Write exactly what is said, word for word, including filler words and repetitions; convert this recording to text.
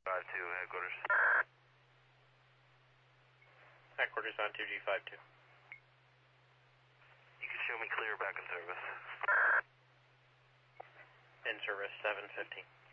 five two, headquarters. Headquarters on two G five two. You can show me clear back in service. In service seven fifteen.